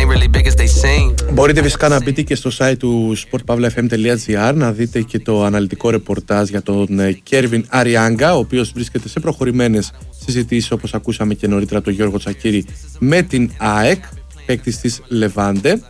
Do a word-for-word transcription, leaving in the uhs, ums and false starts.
Μπορείτε φυσικά να μπείτε και στο site του sportpavlafm.gr να δείτε και το αναλυτικό ρεπορτάζ για τον Κέρβιν Αριάγκα, ο οποίος βρίσκεται σε προχωρημένες συζητήσεις, όπως ακούσαμε και νωρίτερα, τον Γιώργο Τσακίρη με την ΑΕΚ, παίκτης της Λεβάντε.